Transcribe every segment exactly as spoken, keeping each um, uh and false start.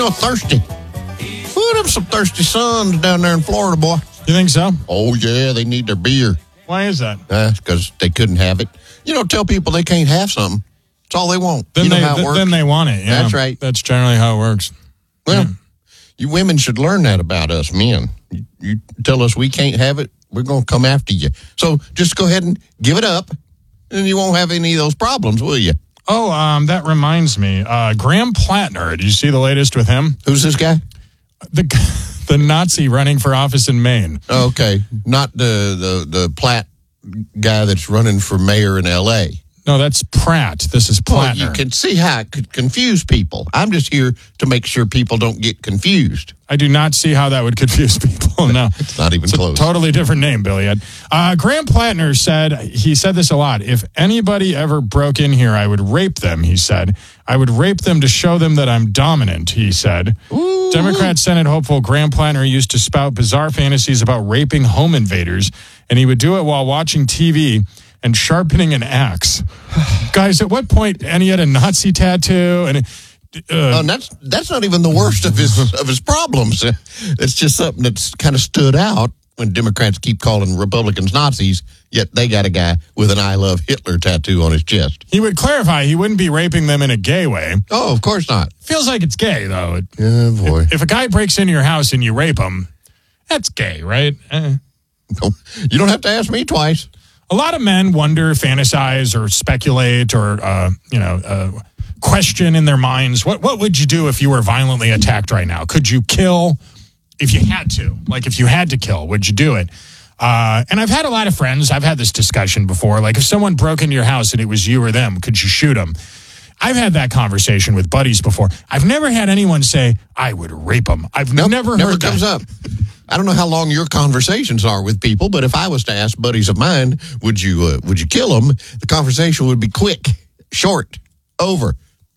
know, thirsty. Put up some thirsty sons down there in Florida, boy. You think so? Oh, yeah, they need their beer. Why is that? Uh, because they couldn't have it. You know, tell people they can't have something. It's all they want. Then, you know they, how it th- works? then they want it. Yeah. That's right. That's generally how it works. Well, yeah. you women should learn that about us men. You, you tell us we can't have it, we're going to come after you. So just go ahead and give it up, and you won't have any of those problems, will you? Oh, um, that reminds me. Uh, Graham Plattner, did you see the latest with him? Who's this guy? The the Nazi running for office in Maine. Okay, not the, the, the Platt guy that's running for mayor in L A No, that's Pratt. This is Plattner. Well, you can see how it could confuse people. I'm just here to make sure people don't get confused. I do not see how that would confuse people. No, it's not even it's close. A totally different name, Billy. Uh, Graham Plattner said, he said this a lot. If anybody ever broke in here, I would rape them, he said. I would rape them to show them that I'm dominant, he said. Ooh. Democrat Senate hopeful Graham Plattner used to spout bizarre fantasies about raping home invaders, and he would do it while watching T V and sharpening an axe. Guys, at what point, and he had a Nazi tattoo, and... Uh, oh, that's that's not even the worst of his of his problems. It's just something that's kind of stood out when Democrats keep calling Republicans Nazis, yet they got a guy with an I Love Hitler tattoo on his chest. He would clarify he wouldn't be raping them in a gay way. Oh, of course not. Feels like it's gay, though. Oh, boy. If, if a guy breaks into your house and you rape him, that's gay, right? Eh. You don't have to ask me twice. A lot of men wonder, fantasize, or speculate, or, uh, you know... Uh, question in their minds, what what would you do if you were violently attacked right now? Could you kill if you had to? Like, if you had to kill, would you do it? Uh, and I've had a lot of friends, I've had this discussion before, like if someone broke into your house and it was you or them, could you shoot them? I've had that conversation with buddies before. I've never had anyone say, I would rape them. I've nope, never heard never that. comes up. I don't know how long your conversations are with people, but if I was to ask buddies of mine, would you uh, would you kill them? The conversation would be quick, short, over.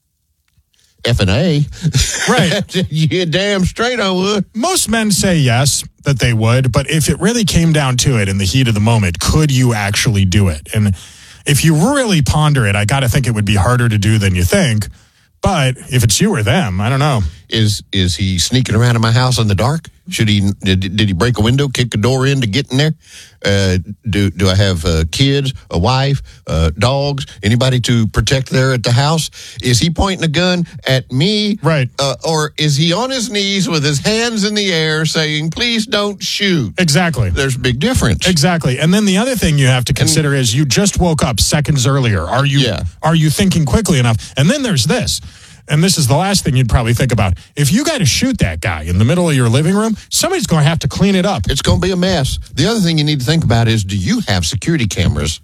F and A. Right. Yeah, damn straight I would. Most men say yes, that they would, but if it really came down to it in the heat of the moment, could you actually do it? And if you really ponder it, I got to think it would be harder to do than you think. But if it's you or them, I don't know. Is is he sneaking around in my house in the dark? Should he did, did he break a window, kick a door in to get in there? Uh, do do I have uh, kids, a wife, uh, dogs, anybody to protect there at the house? Is he pointing a gun at me? Right. Uh, or is he on his knees with his hands in the air saying, please don't shoot? Exactly. There's a big difference. Exactly. And then the other thing you have to consider and, is you just woke up seconds earlier. Are you yeah. are you thinking quickly enough? And then there's this. And this is the last thing you'd probably think about. If you got to shoot that guy in the middle of your living room, somebody's going to have to clean it up. It's going to be a mess. The other thing you need to think about is, do you have security cameras?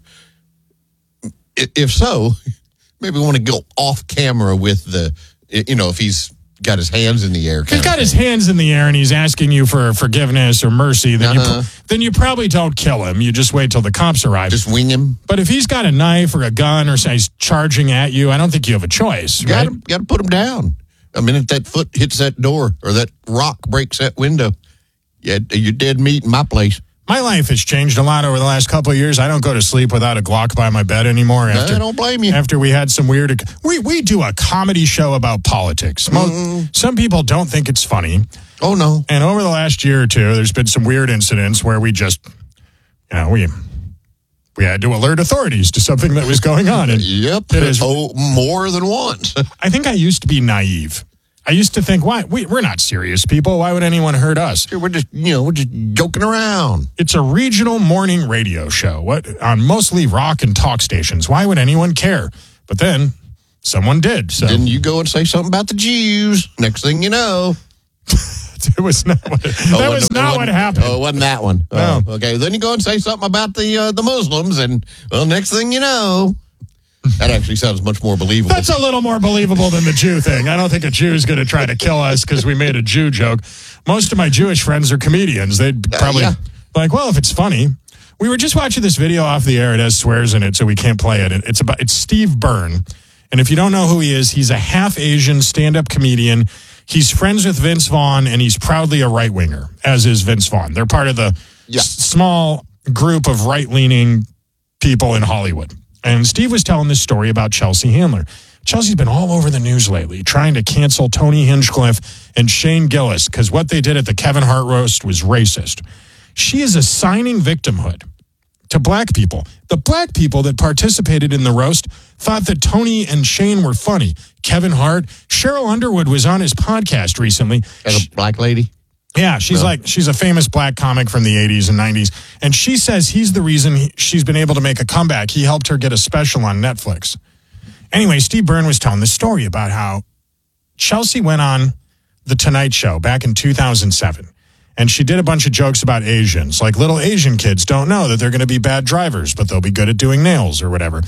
If so, maybe we want to go off camera with the, you know, if he's got his hands in the air. If he's got his hands in the air and he's asking you for forgiveness or mercy, then, uh-huh. you, then you probably don't kill him. You just wait till the cops arrive. Just wing him. But if he's got a knife or a gun or he's charging at you, I don't think you have a choice. You right? gotta, gotta put him down. I mean, if that foot hits that door or that rock breaks that window, yeah, you're dead meat in my place. My life has changed a lot over the last couple of years. I don't go to sleep without a Glock by my bed anymore. After, I don't blame you. After we had some weird... We, we do a comedy show about politics. Most, mm. Some people don't think it's funny. Oh, no. And over the last year or two, there's been some weird incidents where we just... You know, we... We had to alert authorities to something that was going on. And yep. It is, oh, more than once. I think I used to be naive. I used to think, why? We, we're not serious people. Why would anyone hurt us? We're just, you know, we're just joking around. It's a regional morning radio show what on mostly rock and talk stations. Why would anyone care? But then someone did. So. Then you go and say something about the Jews. Next thing you know. It was not what, that oh, was not what happened. Oh, it wasn't that one. No. Oh, okay, then you go and say something about the uh, the Muslims, and, well, next thing you know... That actually sounds much more believable. That's a little more believable than the Jew thing. I don't think a Jew is going to try to kill us because we made a Jew joke. Most of my Jewish friends are comedians. They'd probably uh, yeah. like, well, if it's funny. We were just watching this video off the air. It has swears in it, so we can't play it. It's about it's Steve Byrne. And if you don't know who he is, he's a half-Asian stand-up comedian. He's friends with Vince Vaughn, and he's proudly a right-winger, as is Vince Vaughn. They're part of the yeah. s- small group of right-leaning people in Hollywood. And Steve was telling this story about Chelsea Handler. Chelsea's been all over the news lately trying to cancel Tony Hinchcliffe and Shane Gillis because what they did at the Kevin Hart roast was racist. She is assigning victimhood to black people. The black people that participated in the roast thought that Tony and Shane were funny. Kevin Hart, Cheryl Underwood was on his podcast recently. As a black lady? Yeah, she's no. like, she's a famous black comic from the eighties and nineties. And she says he's the reason he, she's been able to make a comeback. He helped her get a special on Netflix. Anyway, Steve Byrne was telling this story about how Chelsea went on The Tonight Show back in two thousand seven. And she did a bunch of jokes about Asians. Like little Asian kids don't know that they're going to be bad drivers, but they'll be good at doing nails or whatever.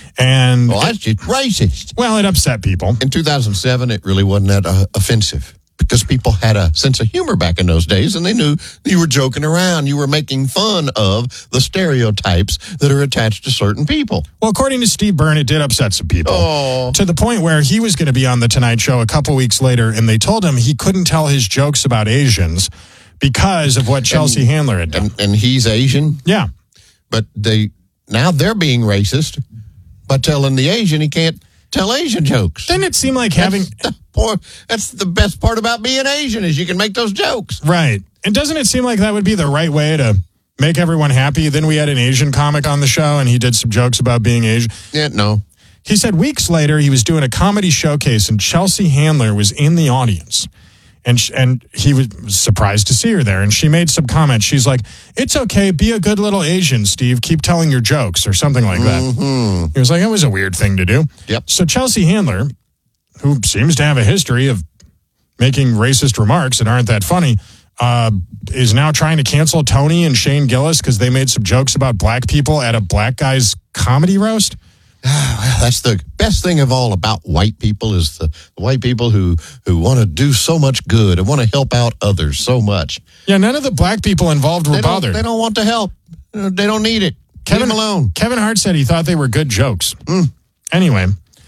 And well, that's just racist. Well, it upset people. In two thousand seven, it really wasn't that uh, offensive because people had a sense of humor back in those days, and they knew you were joking around. You were making fun of the stereotypes that are attached to certain people. Well, according to Steve Byrne, it did upset some people. Oh. To the point where he was going to be on The Tonight Show a couple weeks later, and they told him he couldn't tell his jokes about Asians because of what Chelsea and, Handler had done. And, and he's Asian? Yeah. But they now they're being racist by telling the Asian he can't tell Asian jokes. Didn't it seem like having... That's the, poor, that's the best part about being Asian is you can make those jokes. Right. And doesn't it seem like that would be the right way to make everyone happy? Then we had an Asian comic on the show, and he did some jokes about being Asian. Yeah, no. He said weeks later he was doing a comedy showcase, and Chelsea Handler was in the audience. And sh- and he was surprised to see her there. And she made some comments. She's like, it's okay. Be a good little Asian, Steve. Keep telling your jokes or something like that. Mm-hmm. He was like, that was a weird thing to do. Yep. So Chelsea Handler, who seems to have a history of making racist remarks that aren't that funny, uh, is now trying to cancel Tony and Shane Gillis because they made some jokes about black people at a black guy's comedy roast. Well, that's the best thing of all about white people is the, the white people who, who want to do so much good and want to help out others so much. Yeah, none of the black people involved were they bothered. They don't want to help. They don't need it. Kevin, Leave them alone. Kevin Hart said he thought they were good jokes. Mm. Anyway,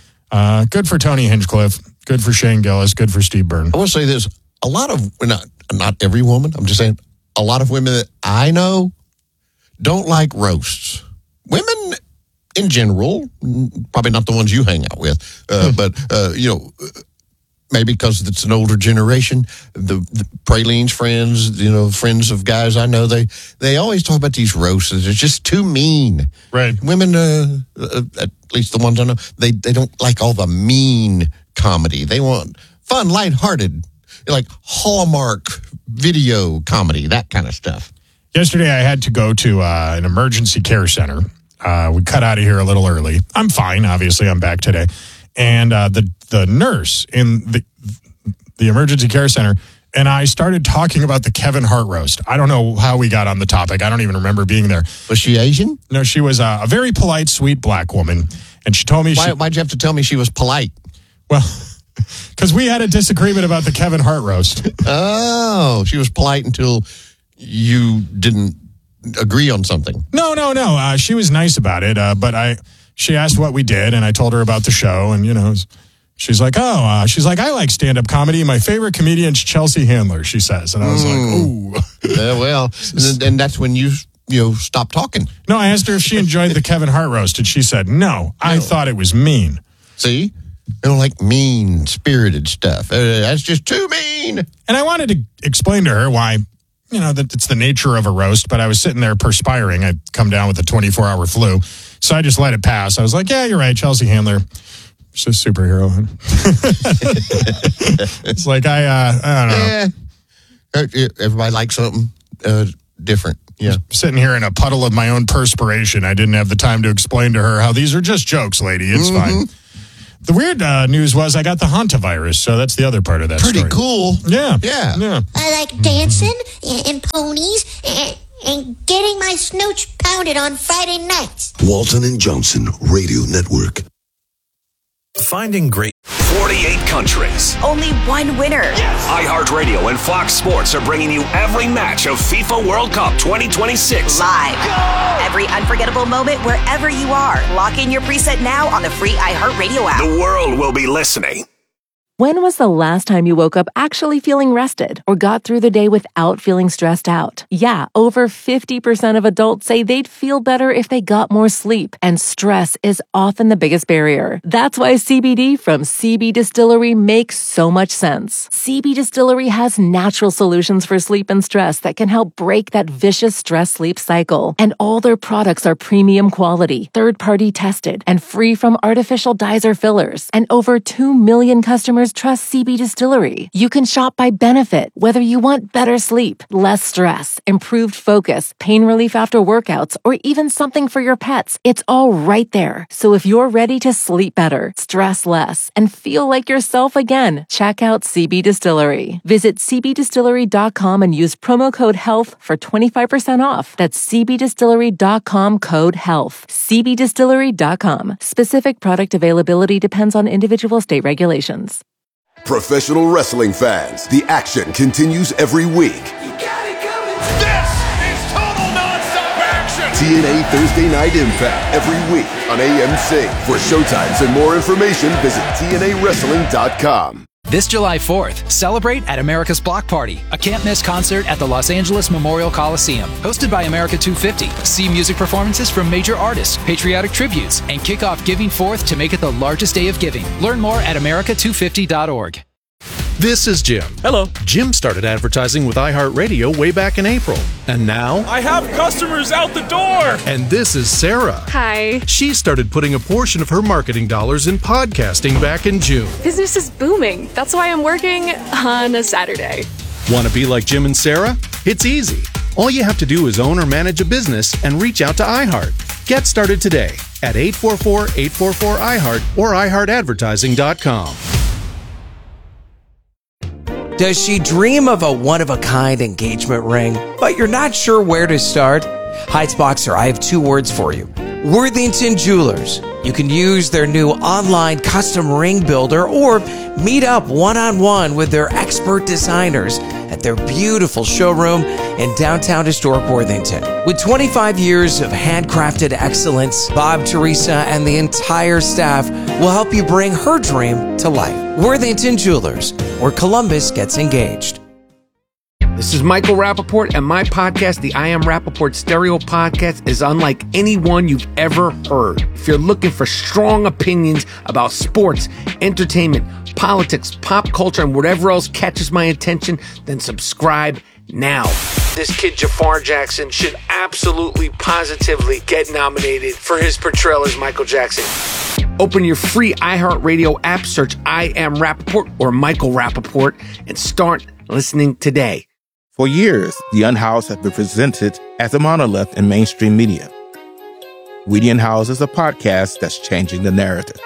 uh, good for Tony Hinchcliffe. Good for Shane Gillis. Good for Steve Byrne. I will say this. A lot of, not, not every woman, I'm just saying, a lot of women that I know don't like roasts. Women in general, probably not the ones you hang out with, uh, but, uh, you know, maybe because it's an older generation, the, the Praline's friends, you know, friends of guys I know, they, they always talk about these roasts. It's just too mean. Right. Women, uh, uh, at least the ones I know, they, they don't like all the mean comedy. They want fun, lighthearted, like Hallmark video comedy, that kind of stuff. Yesterday, I had to go to uh, an emergency care center. Uh, we cut out of here a little early. I'm fine. Obviously, I'm back today. And uh, the the nurse in the the emergency care center and I started talking about the Kevin Hart roast. I don't know how we got on the topic. I don't even remember being there. Was she Asian? No, she was a, a very polite, sweet black woman. And she told me... Why, she, why'd you have to tell me she was polite? Well, because we had a disagreement about the Kevin Hart roast. Oh, she was polite until you didn't agree on something. No, no, no. Uh, she was nice about it, uh, but I. She asked what we did, and I told her about the show, and, you know, she's like, oh, uh, she's like, I like stand-up comedy. My favorite comedian's Chelsea Handler, she says. And I was mm. like, ooh. Uh, well, and, and that's when you, you know, stop talking. No, I asked her if she enjoyed the Kevin Hart roast, and she said, no, no. I thought it was mean. See? They don't like mean-spirited stuff. Uh, that's just too mean. And I wanted to explain to her why, you know, that it's the nature of a roast, but I was sitting there perspiring. I'd come down with a twenty-four hour flu. So I just let it pass. I was like, yeah, you're right. Chelsea Handler, she's a superhero. It's like, I, uh, I don't know. Yeah. Everybody likes something uh, different. Yeah. Sitting here in a puddle of my own perspiration. I didn't have the time to explain to her how these are just jokes, lady. It's mm-hmm. fine. The weird uh, news was I got the hantavirus, so that's the other part of that Pretty story. cool. Yeah. Yeah. Yeah. I like dancing and, and ponies and, and getting my snooch pounded on Friday nights. Walton and Johnson Radio Network. Finding great. forty-eight countries. Only one winner. Yes. iHeartRadio and Fox Sports are bringing you every match of FIFA World Cup twenty twenty-six. Live. Go! Every unforgettable moment wherever you are. Lock in your preset now on the free iHeartRadio app. The world will be listening. When was the last time you woke up actually feeling rested or got through the day without feeling stressed out? Yeah, over fifty percent of adults say they'd feel better if they got more sleep, and stress is often the biggest barrier. That's why C B D from C B Distillery makes so much sense. C B Distillery has natural solutions for sleep and stress that can help break that vicious stress-sleep cycle. And all their products are premium quality, third-party tested, and free from artificial dyes or fillers. And over two million customers trust C B Distillery. You can shop by benefit, whether you want better sleep, less stress, improved focus, pain relief after workouts, or even something for your pets. It's all right there. So if you're ready to sleep better, stress less, and feel like yourself again, check out C B Distillery. Visit c b distillery dot com and use promo code HEALTH for twenty-five percent off. That's c b distillery dot com code HEALTH. c b distillery dot com. Specific product availability depends on individual state regulations. Professional wrestling fans, the action continues every week. You got it coming. This is total nonstop action. T N A Thursday Night Impact every week on A M C. For showtimes and more information, visit T N A wrestling dot com. This July fourth, celebrate at America's Block Party, a can't-miss concert at the Los Angeles Memorial Coliseum. Hosted by America two fifty. See music performances from major artists, patriotic tributes, and kick off Giving Fourth to make it the largest day of giving. Learn more at america two fifty dot org. This is Jim. Hello. Jim started advertising with iHeartRadio way back in April. And now... I have customers out the door! And this is Sarah. Hi. She started putting a portion of her marketing dollars in podcasting back in June. Business is booming. That's why I'm working on a Saturday. Want to be like Jim and Sarah? It's easy. All you have to do is own or manage a business and reach out to iHeart. Get started today at eight four four, eight four four, I heart or i heart advertising dot com. Does she dream of a one-of-a-kind engagement ring, but you're not sure where to start? Heights Boxer, I have two words for you. Worthington Jewelers. You can use their new online custom ring builder or meet up one-on-one with their expert designers at their beautiful showroom in downtown historic Worthington. With twenty-five years of handcrafted excellence, Bob, Teresa, and the entire staff will help you bring her dream to life. Worthington Jewelers, where Columbus gets engaged. This is Michael Rappaport, and my podcast, the I Am Rappaport Stereo Podcast, is unlike any one you've ever heard. If you're looking for strong opinions about sports, entertainment, politics, pop culture, and whatever else catches my attention, then subscribe now. This kid, Jafar Jackson, should absolutely, positively get nominated for his portrayal as Michael Jackson. Open your free iHeartRadio app, search I Am Rappaport or Michael Rappaport, and start listening today. For years, The Unhoused has been presented as a monolith in mainstream media. We The Unhoused is a podcast that's changing the narrative.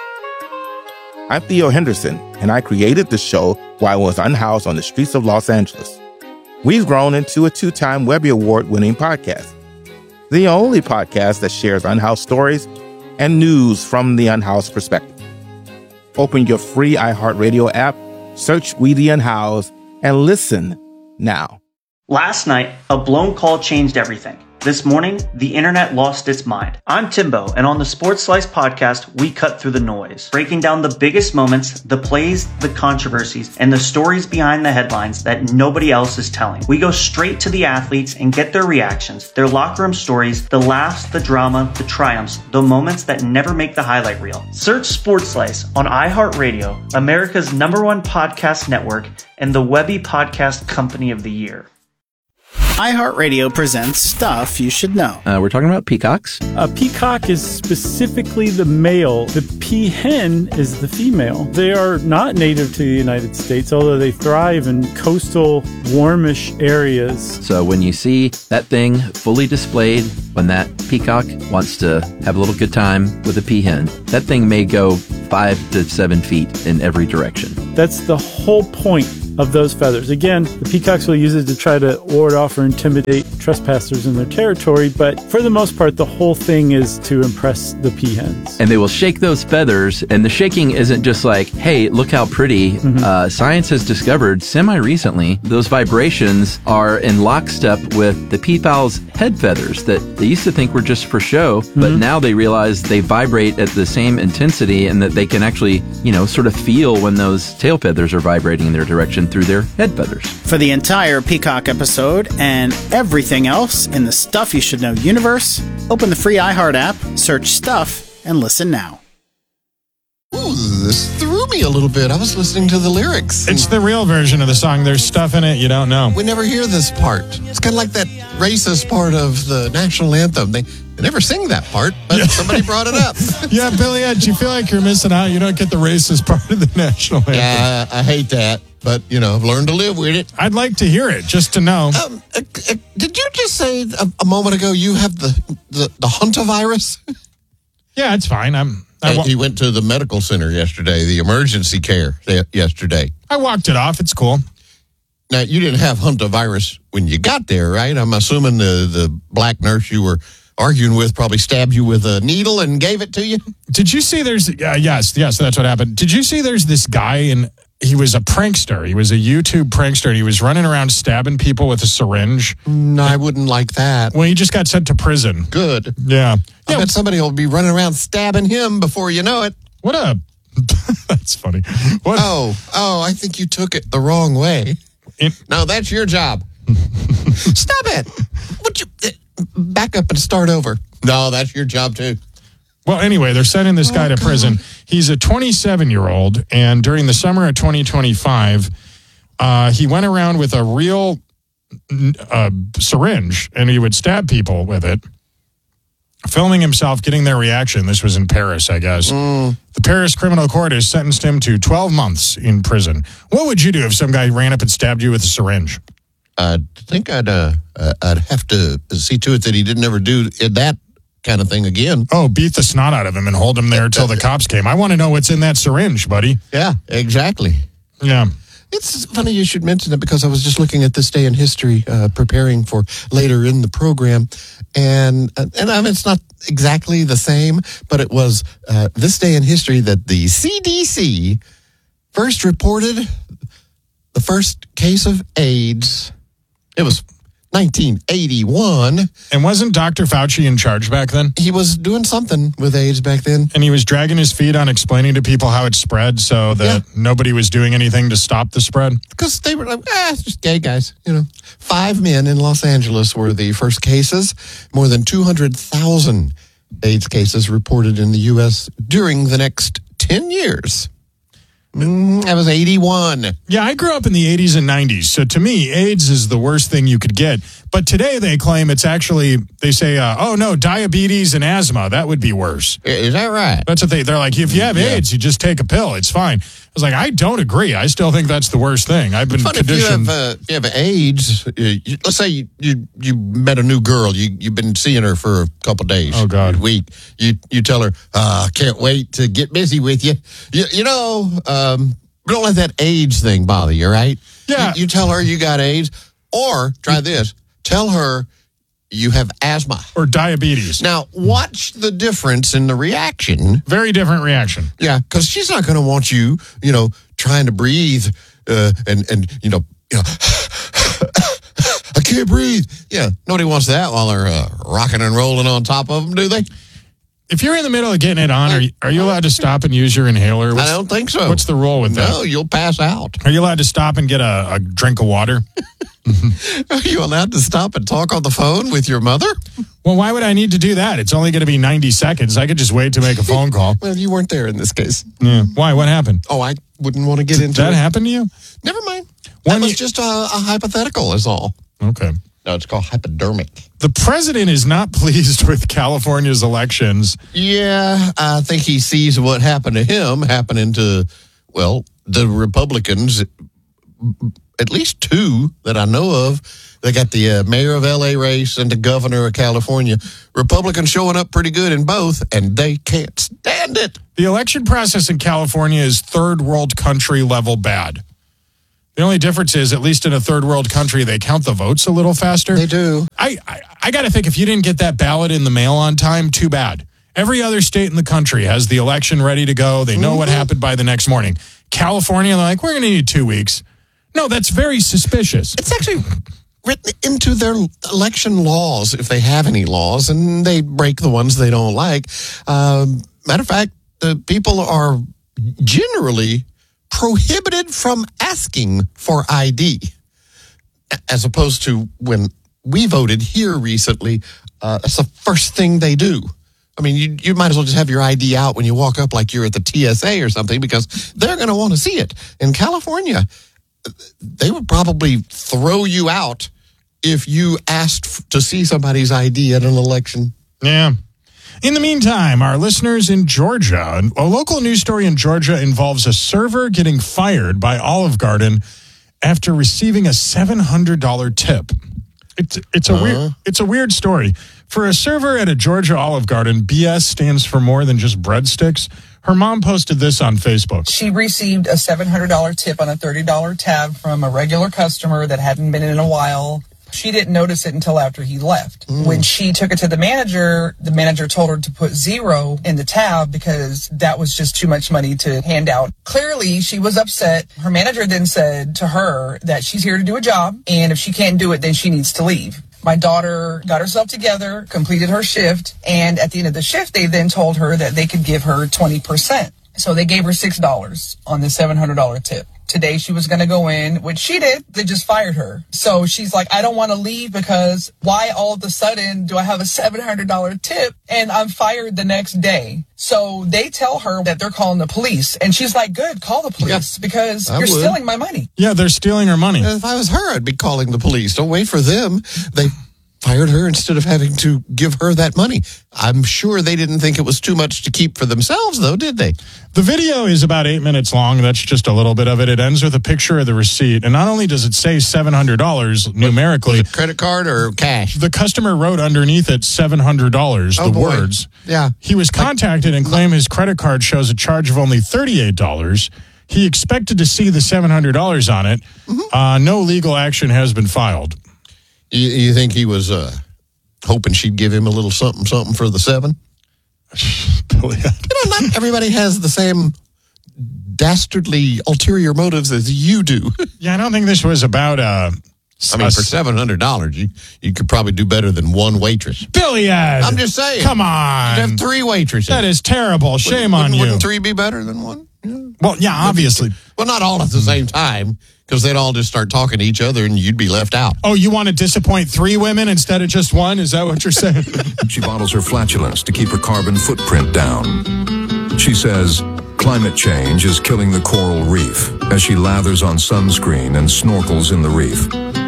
I'm Theo Henderson, and I created the show while I was unhoused on the streets of Los Angeles. We've grown into a two-time Webby Award-winning podcast, the only podcast that shares unhoused stories and news from the unhoused perspective. Open your free iHeartRadio app, search We The Unhoused, and listen now. Last night, a blown call changed everything. This morning, the internet lost its mind. I'm Timbo, and on the Sports Slice podcast, we cut through the noise, breaking down the biggest moments, the plays, the controversies, and the stories behind the headlines that nobody else is telling. We go straight to the athletes and get their reactions, their locker room stories, the laughs, the drama, the triumphs, the moments that never make the highlight reel. Search Sports Slice on iHeartRadio, America's number one podcast network, and the Webby Podcast Company of the Year. iHeartRadio presents Stuff You Should Know. Uh, we're talking about peacocks. A peacock is specifically the male. The peahen is the female. They are not native to the United States, although they thrive in coastal, warmish areas. So when you see that thing fully displayed, when that peacock wants to have a little good time with a peahen, that thing may go five to seven feet in every direction. That's the whole point of those feathers. Again, the peacocks will use it to try to ward off or intimidate trespassers in their territory, but for the most part, the whole thing is to impress the peahens. And they will shake those feathers, and the shaking isn't just like, hey, look how pretty. Mm-hmm. Uh, science has discovered semi-recently those vibrations are in lockstep with the peafowl's head feathers that they used to think were just for show, mm-hmm. but now they realize they vibrate at the same intensity and that they can actually, you know, sort of feel when those tail feathers are vibrating in their direction through their head feathers. For the entire Peacock episode and everything else in the Stuff You Should Know universe, open the free iHeart app, search Stuff, and listen now. Ooh, this threw me a little bit. I was listening to the lyrics. It's the real version of the song. There's stuff in it you don't know. We never hear this part. It's kind of like that racist part of the national anthem. They, they never sing that part, but yeah. somebody brought it up. Yeah, Billy, do you feel like you're missing out? You don't get the racist part of the national anthem. Yeah, I hate that. But, you know, I've learned to live with it. I'd like to hear it, just to know. Um, uh, uh, did you just say a, a moment ago you have the, the, the hantavirus? Yeah, it's fine. I'm... I wa- he went to the medical center yesterday, the emergency care yesterday. I walked it off. It's cool. Now, you didn't have hantavirus when you got there, right? I'm assuming the, the black nurse you were arguing with probably stabbed you with a needle and gave it to you? Did you see there's... Uh, yes, yes, that's what happened. Did you see there's this guy in... He was a prankster. He was a YouTube prankster. And he was running around stabbing people with a syringe. No, I wouldn't like that. Well, he just got sent to prison. Good. Yeah. I yeah. bet somebody will be running around stabbing him before you know it. What a... That's funny. What? Oh, oh, I think you took it the wrong way. It, no, that's your job. Stop it. Would you uh, back up and start over? No, that's your job too. Well, anyway, they're sending this guy oh, to God. prison. He's a twenty-seven-year-old, and during the summer of twenty twenty-five, uh, he went around with a real uh, syringe, and he would stab people with it, filming himself, getting their reaction. This was in Paris, I guess. Mm. The Paris criminal court has sentenced him to twelve months in prison. What would you do if some guy ran up and stabbed you with a syringe? I think I'd uh, I'd have to see to it that he didn't ever do that kind of thing again. Oh, beat the snot out of him and hold him there till the cops came. I want to know what's in that syringe, buddy. Yeah, exactly. Yeah. It's funny you should mention it because I was just looking at this day in history, uh, preparing for later in the program. And, uh, and I mean, it's not exactly the same, but it was uh, this day in history that the C D C first reported the first case of AIDS. It was nineteen eighty-one. And wasn't Doctor Fauci in charge back then? He was doing something with AIDS back then. And he was dragging his feet on explaining to people how it spread so that yeah. nobody was doing anything to stop the spread? Because they were like, ah, it's just gay guys, you know. Five men in Los Angeles were the first cases. More than two hundred thousand AIDS cases reported in the U S during the next ten years. Mm, I was eighty-one. Yeah, I grew up in the eighties and nineties. So to me, AIDS is the worst thing you could get. But today they claim it's actually, they say, uh, oh no, diabetes and asthma, that would be worse. Is that right? That's what they, they're like, if you have yeah. AIDS, you just take a pill. It's fine. I was like, I don't agree. I still think that's the worst thing. I've been but conditioned. If you have, uh, if you have AIDS, you, you, let's say you, you you met a new girl. You, you've been seeing her for a couple days. Oh, God. A week. You, you tell her, uh, I can't wait to get busy with you. You, you know, um, don't let that AIDS thing bother you, right? Yeah. You, you tell her you got AIDS, or try this. Tell her you have asthma. Or diabetes. Now, watch the difference in the reaction. Very different reaction. Yeah, because she's not going to want you, you know, trying to breathe uh, and, and, you know, you know I can't breathe. Yeah, nobody wants that while they're uh, rocking and rolling on top of them, do they? If you're in the middle of getting it on, are you, are you allowed to stop and use your inhaler? What's, I don't think so. What's the rule with no, that? No, you'll pass out. Are you allowed to stop and get a, a drink of water? Are you allowed to stop and talk on the phone with your mother? Well, why would I need to do that? It's only going to be ninety seconds. I could just wait to make a phone call. Well, you weren't there in this case. Yeah. Why? What happened? Oh, I wouldn't want to get Did into that it. happen to you? Never mind. When that was you- just a, a hypothetical is all. Okay. No, it's called hypodermic. The president is not pleased with California's elections. Yeah, I think he sees what happened to him happening to, well, the Republicans, at least two that I know of. They got the uh, mayor of L A race and the governor of California. Republicans showing up pretty good in both, and they can't stand it. The election process in California is third world country level bad. The only difference is, at least in a third world country, they count the votes a little faster. They do. I, I, I got to think, if you didn't get that ballot in the mail on time, too bad. Every other state in the country has the election ready to go. They know mm-hmm. what happened by the next morning. California, they're like, we're going to need two weeks. No, that's very suspicious. It's actually written into their election laws, if they have any laws, and they break the ones they don't like. Um, matter of fact, uh, people are generally prohibited from asking for I D, as opposed to when we voted here recently. Uh, that's the first thing they do. I mean, you you might as well just have your I D out when you walk up like you're at the T S A or something, because they're going to want to see it. In California, they would probably throw you out if you asked f- to see somebody's I D at an election. Yeah. In the meantime, our listeners in Georgia, a local news story in Georgia involves a server getting fired by Olive Garden after receiving a seven hundred dollars tip. It's it's a uh-huh. weird it's a weird story. For a server at a Georgia Olive Garden, B S stands for more than just breadsticks. Her mom posted this on Facebook. She received a seven hundred dollars tip on a thirty dollars tab from a regular customer that hadn't been in in a while. She didn't notice it until after he left. Mm. When she took it to the manager, the manager told her to put zero in the tab because that was just too much money to hand out. Clearly, she was upset. Her manager then said to her that she's here to do a job, and if she can't do it, then she needs to leave. My daughter got herself together, completed her shift, and at the end of the shift, they then told her that they could give her twenty percent. So they gave her six dollars on the seven hundred dollars tip. Today she was going to go in, which she did. They just fired her. So she's like, I don't want to leave because why all of a sudden do I have a seven hundred dollars tip and I'm fired the next day? So they tell her that they're calling the police. And she's like, good, call the police yeah, because I you're would. stealing my money. Yeah, they're stealing her money. If I was her, I'd be calling the police. Don't wait for them. They fired her instead of having to give her that money. I'm sure they didn't think it was too much to keep for themselves, though, did they? The video is about eight minutes long. That's just a little bit of it. It ends with a picture of the receipt. And not only does it say seven hundred dollars numerically. Was it credit card or cash? The customer wrote underneath it seven hundred dollars, oh, the boy. words. Yeah. He was contacted and claimed his credit card shows a charge of only thirty-eight dollars. He expected to see the seven hundred dollars on it. Mm-hmm. Uh, no legal action has been filed. You, you think he was uh, hoping she'd give him a little something, something for the seven? You know, not everybody has the same dastardly ulterior motives as you do. Yeah, I don't think this was about... Uh, I mean, for seven hundred dollars, you, you could probably do better than one waitress. Billy Ed! I'm just saying. Come on. You'd have three waitresses. That is terrible. Shame wouldn't, on wouldn't, you. Wouldn't three be better than one? Yeah. Well, yeah, obviously. Well, not all at the same time, because they'd all just start talking to each other and you'd be left out. Oh, you want to disappoint three women instead of just one? Is that what you're saying? She bottles her flatulence to keep her carbon footprint down. She says climate change is killing the coral reef as she lathers on sunscreen and snorkels in the reef.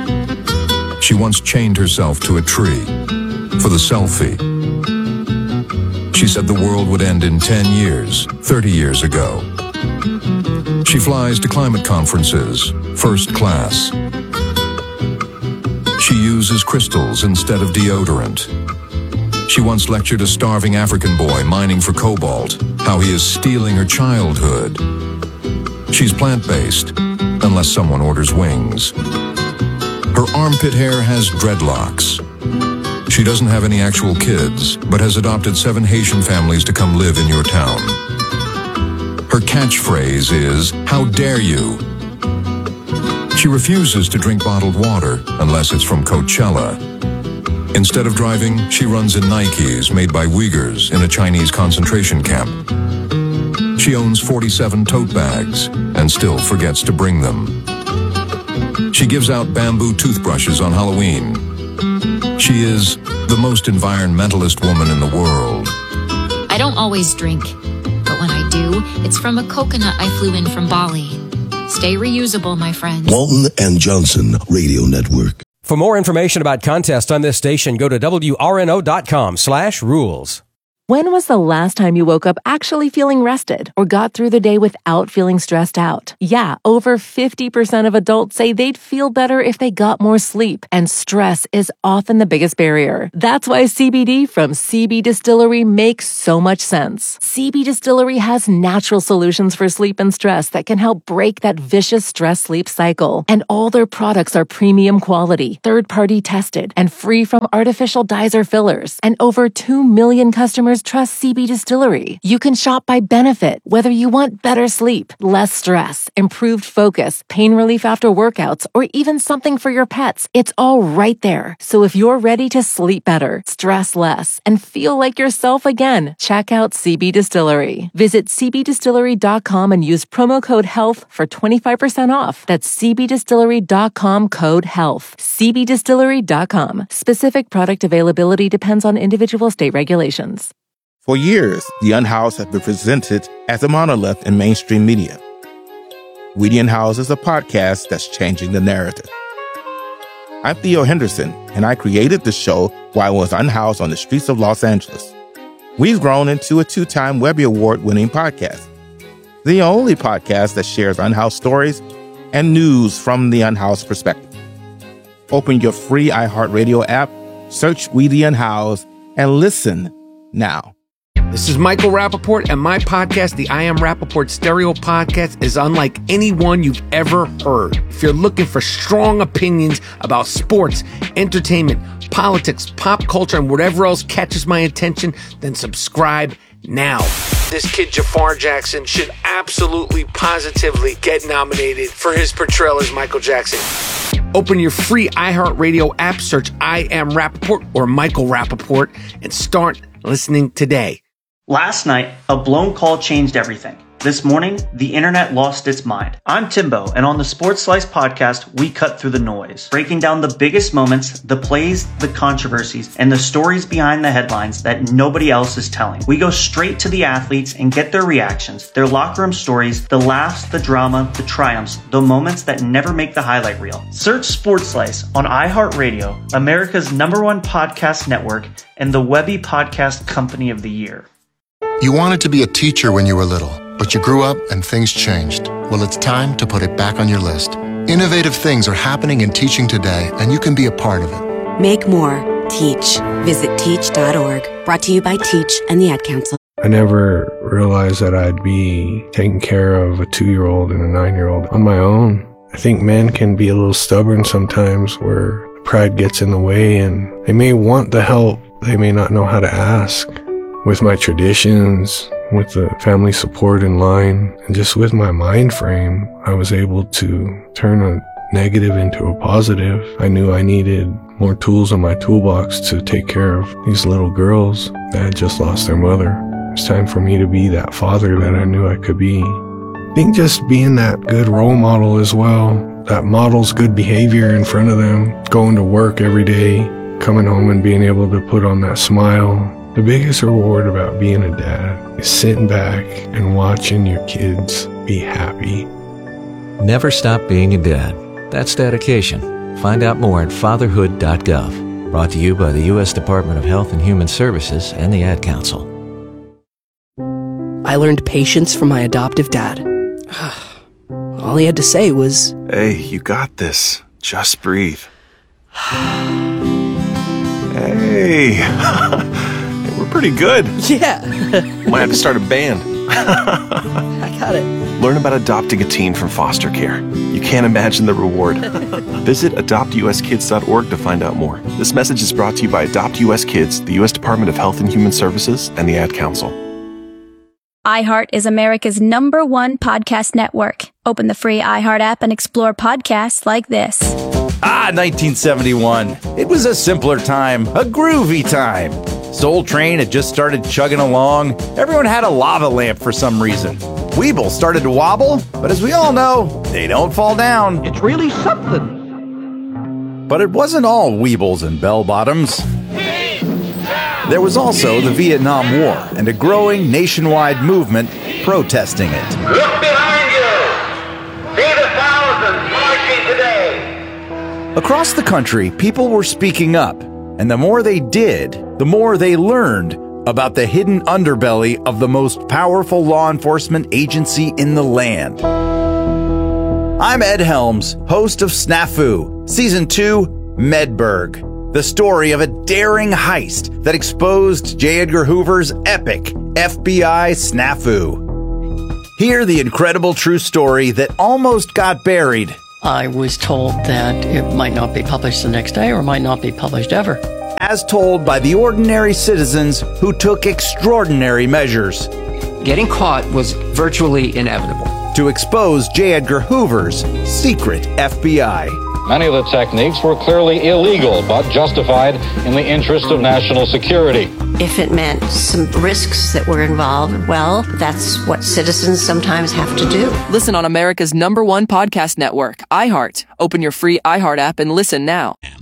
She once chained herself to a tree for the selfie. She said the world would end in ten years, thirty years ago. She flies to climate conferences, first class. She uses crystals instead of deodorant. She once lectured a starving African boy mining for cobalt, how he is stealing her childhood. She's plant-based, unless someone orders wings. Her armpit hair has dreadlocks. She doesn't have any actual kids, but has adopted seven Haitian families to come live in your town. Her catchphrase is, "How dare you?" She refuses to drink bottled water unless it's from Coachella. Instead of driving, she runs in Nikes made by Uyghurs in a Chinese concentration camp. She owns forty-seven tote bags and still forgets to bring them. She gives out bamboo toothbrushes on Halloween. She is the most environmentalist woman in the world. I don't always drink, but when I do, it's from a coconut I flew in from Bali. Stay reusable, my friends. Walton and Johnson Radio Network. For more information about contests on this station, go to W R N O dot com slash rules. When was the last time you woke up actually feeling rested or got through the day without feeling stressed out? Yeah, over fifty percent of adults say they'd feel better if they got more sleep, and stress is often the biggest barrier. That's why C B D from C B Distillery makes so much sense. C B Distillery has natural solutions for sleep and stress that can help break that vicious stress-sleep cycle. And all their products are premium quality, third-party tested, and free from artificial dyes or fillers. And over two million customers trust C B Distillery. You can shop by benefit, whether you want better sleep, less stress, improved focus, pain relief after workouts, or even something for your pets. It's all right there. So if you're ready to sleep better, stress less, and feel like yourself again, check out C B Distillery. Visit c b distillery dot com and use promo code HEALTH for twenty-five percent off. That's c b distillery dot com code HEALTH. c b distillery dot com. Specific product availability depends on individual state regulations. For years, the Unhoused have been presented as a monolith in mainstream media. Weedy and House is a podcast that's changing the narrative. I'm Theo Henderson, and I created the show while I was unhoused on the streets of Los Angeles. We've grown into a two-time Webby Award-winning podcast, the only podcast that shares unhoused stories and news from the unhoused perspective. Open your free iHeartRadio app, search Weedy and House, and listen now. This is Michael Rappaport, and my podcast, the I Am Rappaport Stereo Podcast, is unlike anyone you've ever heard. If you're looking for strong opinions about sports, entertainment, politics, pop culture, and whatever else catches my attention, then subscribe now. This kid, Jafar Jackson, should absolutely, positively get nominated for his portrayal as Michael Jackson. Open your free iHeartRadio app, search I Am Rappaport or Michael Rappaport, and start listening today. Last night, a blown call changed everything. This morning, the internet lost its mind. I'm Timbo, and on the Sports Slice podcast, we cut through the noise, breaking down the biggest moments, the plays, the controversies, and the stories behind the headlines that nobody else is telling. We go straight to the athletes and get their reactions, their locker room stories, the laughs, the drama, the triumphs, the moments that never make the highlight reel. Search Sports Slice on iHeartRadio, America's number one podcast network, and the Webby Podcast Company of the Year. You wanted to be a teacher when you were little, but you grew up and things changed. Well, it's time to put it back on your list. Innovative things are happening in teaching today, and you can be a part of it. Make more. Teach. Visit teach dot org. Brought to you by Teach and the Ad Council. I never realized that I'd be taking care of a two-year-old and a nine-year-old on my own. I think men can be a little stubborn sometimes, where pride gets in the way, and they may want the help. They may not know how to ask. With my traditions, with the family support in line, and just with my mind frame, I was able to turn a negative into a positive. I knew I needed more tools in my toolbox to take care of these little girls that had just lost their mother. It's time for me to be that father that I knew I could be. I think just being that good role model as well, that models good behavior in front of them, going to work every day, coming home and being able to put on that smile. The biggest reward about being a dad is sitting back and watching your kids be happy. Never stop being a dad. That's dedication. Find out more at fatherhood dot gov. Brought to you by the U S Department of Health and Human Services and the Ad Council. I learned patience from my adoptive dad. All he had to say was, "Hey, you got this. Just breathe." Hey. We're pretty good. Yeah. Might have to start a band. I got it. Learn about adopting a teen from foster care. You can't imagine the reward. Visit adopt u s kids dot org to find out more. This message is brought to you by Adopt U S Kids, the U S Department of Health and Human Services, and the Ad Council. iHeart is America's number one podcast network. Open the free iHeart app and explore podcasts like this. Ah, nineteen seventy-one. It was a simpler time, a groovy time. Soul Train had just started chugging along. Everyone had a lava lamp for some reason. Weeble started to wobble, but as we all know, they don't fall down. It's really something. But it wasn't all Weebles and bell-bottoms. There was also the Vietnam War and a growing nationwide movement protesting it. Look behind you! See the thousands marching today! Across the country, people were speaking up, and the more they did, the more they learned about the hidden underbelly of the most powerful law enforcement agency in the land. I'm Ed Helms, host of Snafu, Season two, Medberg, the story of a daring heist that exposed J. Edgar Hoover's epic F B I snafu. Hear the incredible true story that almost got buried. I was told that it might not be published the next day or might not be published ever. As told by the ordinary citizens who took extraordinary measures. Getting caught was virtually inevitable. To expose J. Edgar Hoover's secret F B I. Many of the techniques were clearly illegal, but justified in the interest of national security. If it meant some risks that were involved, well, that's what citizens sometimes have to do. Listen on America's number one podcast network, iHeart. Open your free iHeart app and listen now.